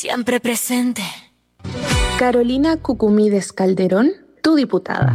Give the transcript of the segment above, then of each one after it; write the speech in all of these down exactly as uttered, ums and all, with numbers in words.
siempre presente. Carolina Cucumides Calderón, tu diputada.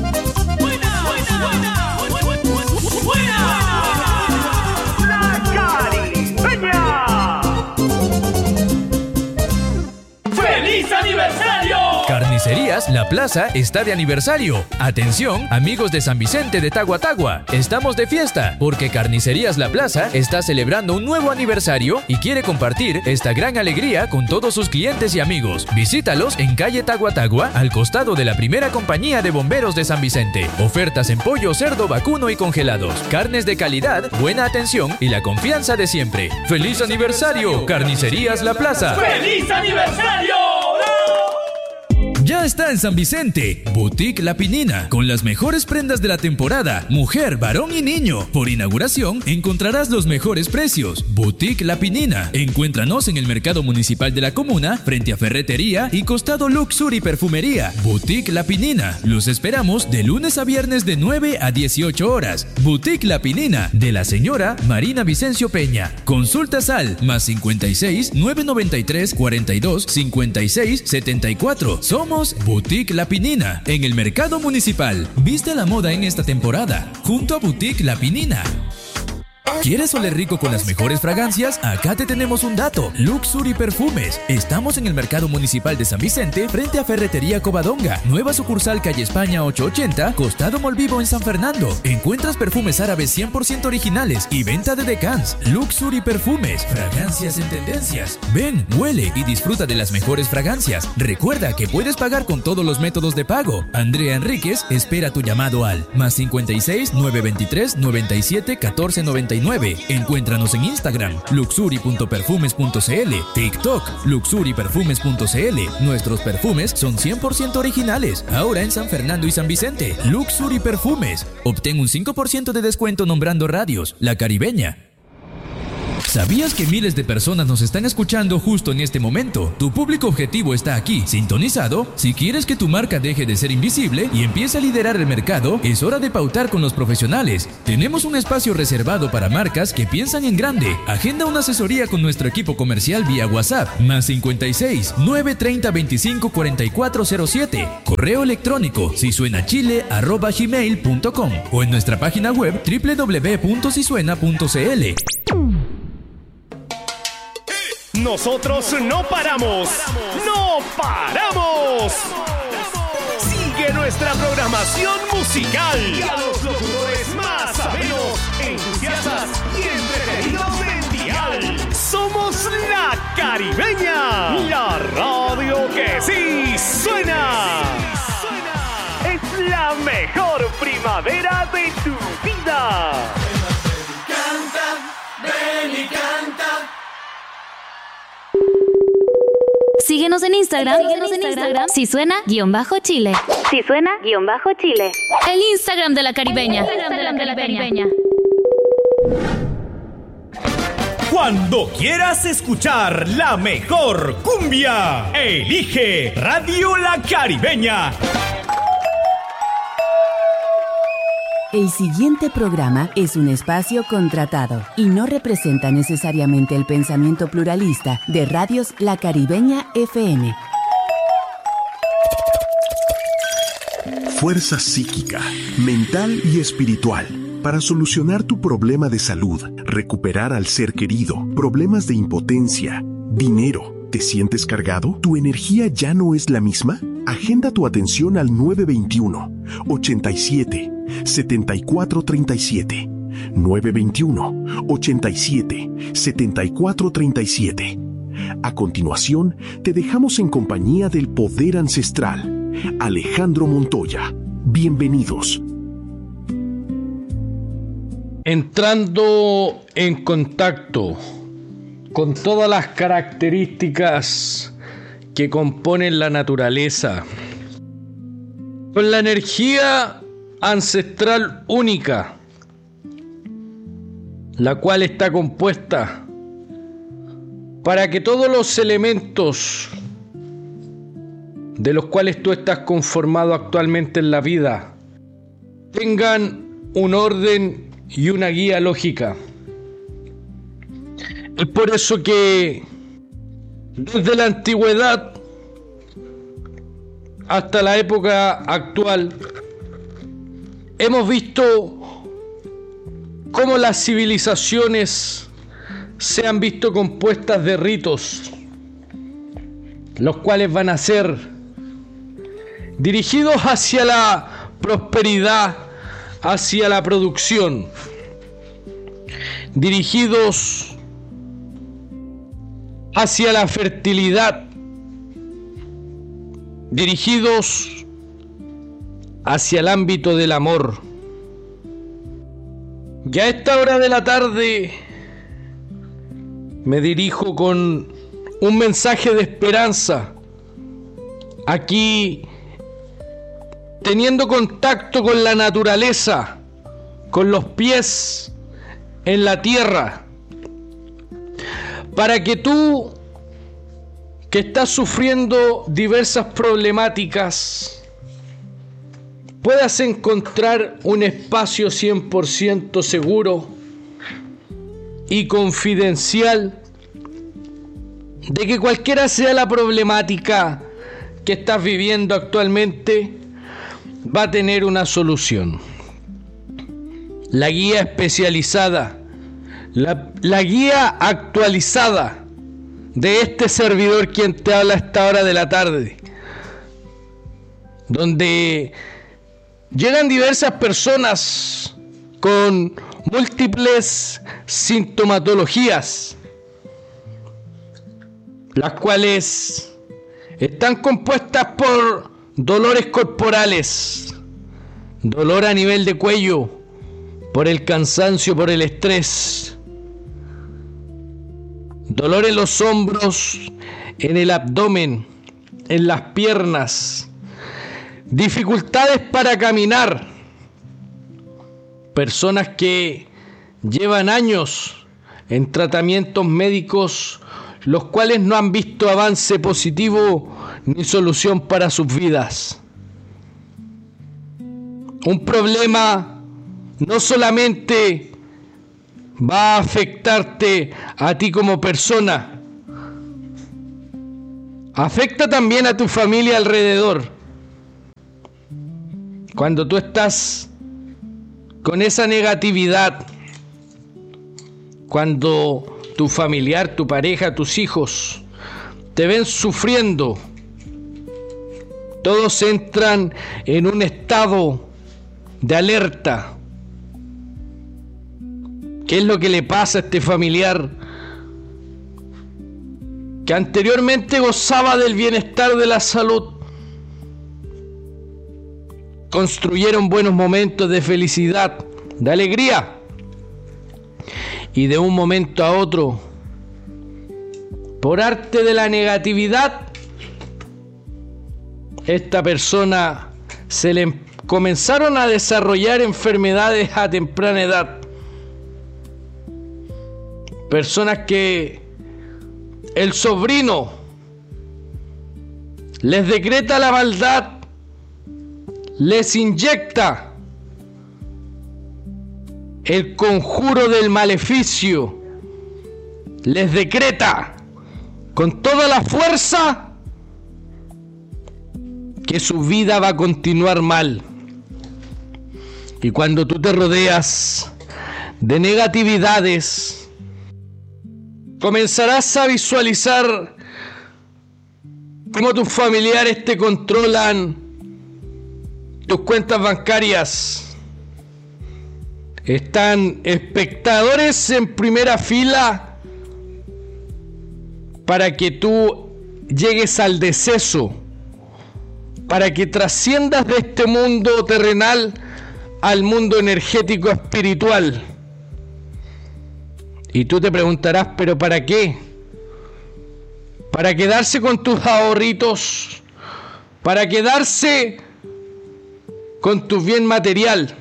¡Feliz aniversario! Carnicerías La Plaza está de aniversario. Atención, amigos de San Vicente de Tagua Tagua. Estamos de fiesta porque Carnicerías La Plaza está celebrando un nuevo aniversario y quiere compartir esta gran alegría con todos sus clientes y amigos. Visítalos en calle Tagua Tagua, al costado de la primera compañía de bomberos de San Vicente. Ofertas en pollo, cerdo, vacuno y congelados. Carnes de calidad, buena atención y la confianza de siempre. ¡Feliz aniversario, Carnicerías La Plaza! ¡Feliz aniversario! Ya está en San Vicente, Boutique La Pinina, con las mejores prendas de la temporada, mujer, varón y niño. Por inauguración encontrarás los mejores precios. Boutique La Pinina. Encuéntranos en el Mercado Municipal de la Comuna, frente a Ferretería y costado Luxury Perfumería. Boutique La Pinina. Los esperamos de lunes a viernes de nueve a dieciocho horas. Boutique La Pinina, de la señora Marina Vicencio Peña. Consultas al más cincuenta y seis, novecientos noventa y tres, cuarenta y dos, cincuenta y seis, setenta y cuatro. Somos Boutique La Pinina, en el Mercado Municipal. Viste la moda en esta temporada, junto a Boutique La Pinina. ¿Quieres oler rico con las mejores fragancias? Acá te tenemos un dato. Luxury Perfumes. Estamos en el Mercado Municipal de San Vicente, frente a Ferretería Covadonga. Nueva sucursal calle España ochocientos ochenta, costado Molvivo en San Fernando. Encuentras perfumes árabes cien por ciento originales y venta de decants. Luxury Perfumes. Fragancias en tendencias. Ven, huele y disfruta de las mejores fragancias. Recuerda que puedes pagar con todos los métodos de pago. Andrea Enríquez espera tu llamado al más cincuenta y seis, novecientos veintitrés, noventa y siete, catorce noventa y nueve. Encuéntranos en Instagram, luxury punto perfumes punto cl, TikTok, luxury perfumes punto cl. Nuestros perfumes son cien por ciento originales, ahora en San Fernando y San Vicente. Luxury Perfumes. Obtén un cinco por ciento de descuento nombrando radios La Caribeña. ¿Sabías que miles de personas nos están escuchando justo en este momento? Tu público objetivo está aquí, sintonizado. Si quieres que tu marca deje de ser invisible y empiece a liderar el mercado, es hora de pautar con los profesionales. Tenemos un espacio reservado para marcas que piensan en grande. Agenda una asesoría con nuestro equipo comercial vía WhatsApp, más cincuenta y seis, novecientos treinta, veinticinco, cuarenta y cuatro cero siete. Correo electrónico, sisuenachile arroba gmail punto com o en nuestra página web doble u doble u doble u punto sisuena punto cl. Nosotros no paramos, no paramos. Sigue nuestra programación musical y a los locutores más amenos, entusiastas y entretenidos del dial. Somos La Caribeña, la radio que sí suena. Es la mejor primavera de tu vida. Canta, ven y canta. Síguenos en Instagram. Síguenos en Instagram. Si suena, guión bajo Chile. Si suena, guión bajo Chile. El Instagram de La Caribeña. El Instagram de La Caribeña. Cuando quieras escuchar la mejor cumbia, elige Radio La Caribeña. El siguiente programa es un espacio contratado y no representa necesariamente el pensamiento pluralista de Radios La Caribeña F M. Fuerza psíquica, mental y espiritual para solucionar tu problema de salud, recuperar al ser querido, problemas de impotencia, dinero. ¿Te sientes cargado? ¿Tu energía ya no es la misma? Agenda tu atención al nueve veintiuno, ochenta y siete, setenta y cuatro treinta y siete. nueve veintiuno, ochenta y siete, setenta y cuatro treinta y siete. A continuación, te dejamos en compañía del poder ancestral, Alejandro Montoya. Bienvenidos. Entrando en contacto con todas las características que componen la naturaleza, con la energía ancestral única, la cual está compuesta para que todos los elementos de los cuales tú estás conformado actualmente en la vida tengan un orden y una guía lógica. Es por eso que desde la antigüedad hasta la época actual, hemos visto cómo las civilizaciones se han visto compuestas de ritos, los cuales van a ser dirigidos hacia la prosperidad, hacia la producción, dirigidos hacia la fertilidad, dirigidos hacia el ámbito del amor. Y a esta hora de la tarde me dirijo con un mensaje de esperanza, aquí teniendo contacto con la naturaleza, con los pies en la tierra, para que tú, que estás sufriendo diversas problemáticas, puedas encontrar un espacio cien por ciento seguro y confidencial de que cualquiera sea la problemática que estás viviendo actualmente, va a tener una solución. La guía especializada, la, la guía actualizada de este servidor quien te habla a esta hora de la tarde, donde llegan diversas personas con múltiples sintomatologías, las cuales están compuestas por dolores corporales, dolor a nivel de cuello, por el cansancio, por el estrés, dolor en los hombros, en el abdomen, en las piernas, dificultades para caminar, personas que llevan años en tratamientos médicos, los cuales no han visto avance positivo ni solución para sus vidas. Un problema no solamente va a afectarte a ti como persona, afecta también a tu familia alrededor. Cuando tú estás con esa negatividad, cuando tu familiar, tu pareja, tus hijos te ven sufriendo, todos entran en un estado de alerta. ¿Qué es lo que le pasa a este familiar que anteriormente gozaba del bienestar de la salud? Construyeron buenos momentos de felicidad, de alegría, y de un momento a otro, por arte de la negatividad, esta persona se le comenzaron a desarrollar enfermedades a temprana edad. Personas que el sobrino les decreta la maldad, les inyecta el conjuro del maleficio, les decreta con toda la fuerza que su vida va a continuar mal. Y cuando tú te rodeas de negatividades, comenzarás a visualizar cómo tus familiares te controlan tus cuentas bancarias. Están espectadores en primera fila para que tú llegues al deceso, para que trasciendas de este mundo terrenal al mundo energético espiritual. Y tú te preguntarás, ¿pero para qué? ¿Para quedarse con tus ahorritos? ¿Para quedarse con tu bien material?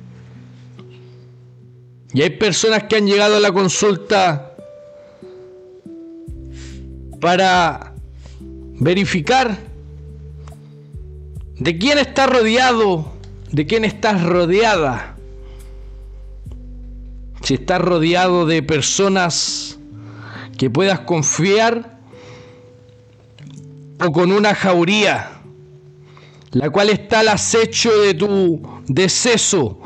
Y hay personas que han llegado a la consulta para verificar de quién está rodeado, de quién estás rodeada. Si estás rodeado de personas que puedas confiar, o con una jauría, la cual está al acecho de tu deceso.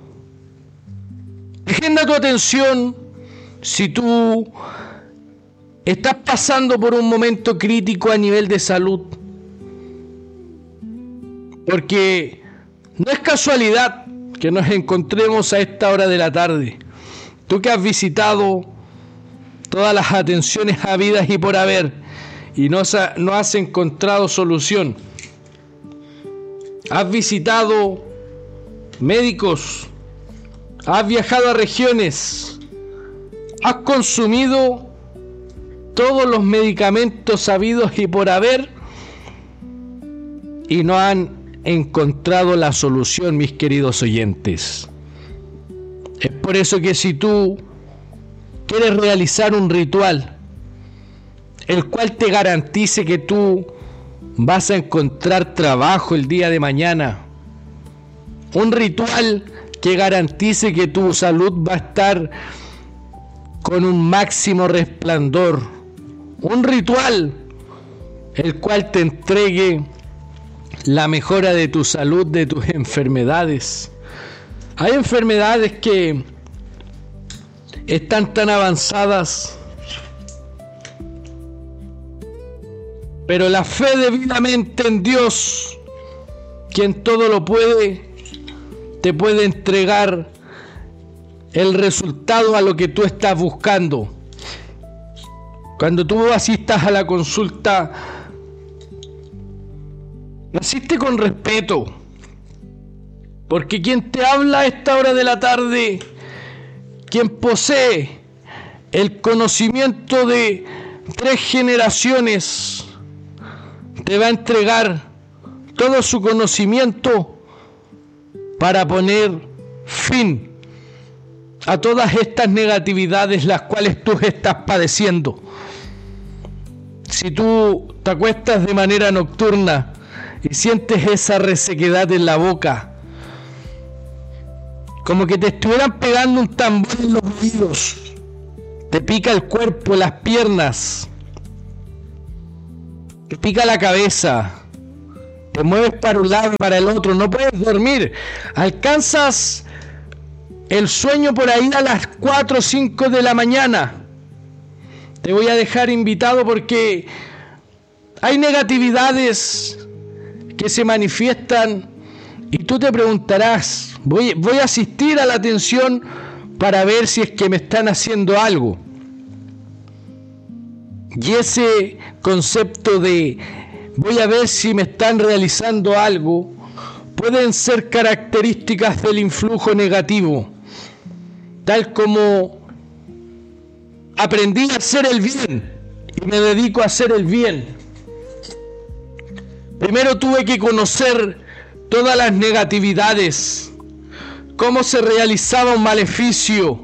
Agenda tu atención si tú estás pasando por un momento crítico a nivel de salud, porque no es casualidad que nos encontremos a esta hora de la tarde. Tú que has visitado todas las atenciones habidas y por haber y no has, no has encontrado solución. Has visitado médicos, has viajado a regiones, has consumido todos los medicamentos habidos y por haber y no han encontrado la solución, mis queridos oyentes. Es por eso que si tú quieres realizar un ritual, el cual te garantice que tú vas a encontrar trabajo el día de mañana, un ritual que garantice que tu salud va a estar con un máximo resplandor, un ritual el cual te entregue la mejora de tu salud, de tus enfermedades. Hay enfermedades que están tan avanzadas, pero la fe debidamente en Dios, quien todo lo puede, te puede entregar el resultado a lo que tú estás buscando. Cuando tú asistas a la consulta, asiste con respeto, porque quien te habla a esta hora de la tarde, quien posee el conocimiento de tres generaciones, te va a entregar todo su conocimiento para poner fin a todas estas negatividades las cuales tú estás padeciendo. Si tú te acuestas de manera nocturna y sientes esa resequedad en la boca, como que te estuvieran pegando un tambor en los oídos, te pica el cuerpo, las piernas, te pica la cabeza, te mueves para un lado y para el otro, no puedes dormir, alcanzas el sueño por ahí a las cuatro o cinco de la mañana, te voy a dejar invitado porque hay negatividades que se manifiestan y tú te preguntarás, voy, voy a asistir a la atención para ver si es que me están haciendo algo. Y ese concepto de voy a ver si me están realizando algo pueden ser características del influjo negativo, tal como aprendí a hacer el bien y me dedico a hacer el bien. Primero tuve que conocer todas las negatividades, cómo se realizaba un maleficio,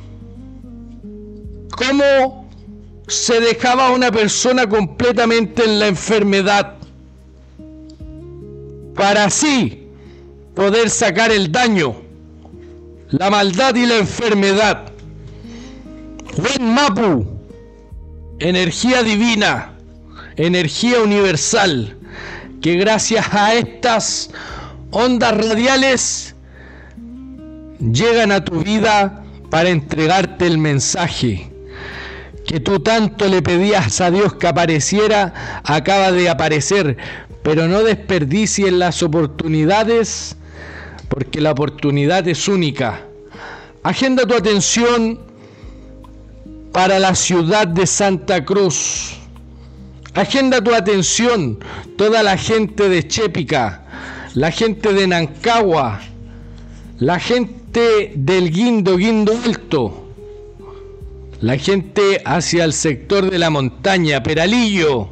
cómo se dejaba a una persona completamente en la enfermedad, para así poder sacar el daño, la maldad y la enfermedad. Wen Mapu, energía divina, energía universal, que gracias a estas ondas radiales llegan a tu vida para entregarte el mensaje que tú tanto le pedías a Dios que apareciera. Acaba de aparecer, pero no desperdicies las oportunidades, porque la oportunidad es única. Agenda tu atención para la ciudad de Santa Cruz. Agenda tu atención toda la gente de Chépica, la gente de Nancagua, la gente del Guindo, Guindo Alto, la gente hacia el sector de la montaña, Peralillo.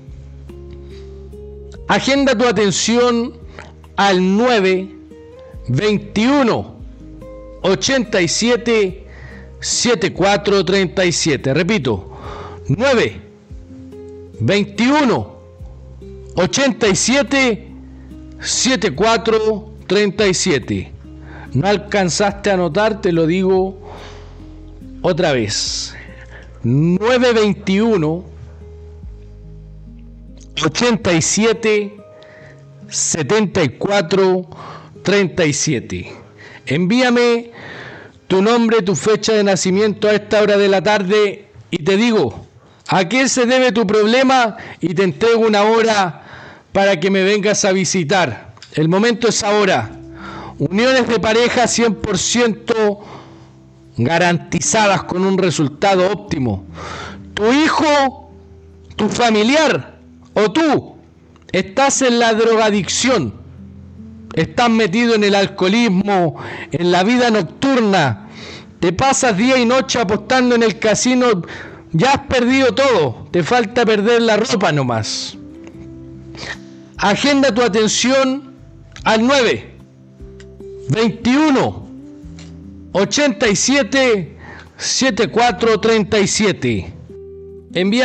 Agenda tu atención al nueve veintiuno ochenta y siete setenta y cuatro treinta y siete. Repito, nueve veintiuno ochenta y siete setenta y cuatro treinta y siete. No alcanzaste a anotar, te lo digo otra vez. nueve veintiuno ochenta y siete, setenta y cuatro, treinta y siete. Envíame tu nombre, tu fecha de nacimiento a esta hora de la tarde y te digo a qué se debe tu problema y te entrego una hora para que me vengas a visitar. El momento es ahora. Uniones de pareja cien por ciento garantizadas con un resultado óptimo. Tu hijo, tu familiar o tú estás en la drogadicción, estás metido en el alcoholismo, en la vida nocturna, te pasas día y noche apostando en el casino, ya has perdido todo, te falta perder la ropa nomás. Agenda tu atención al nueve, veintiuno, ochenta y siete, setenta y cuatro, treinta y siete. Envía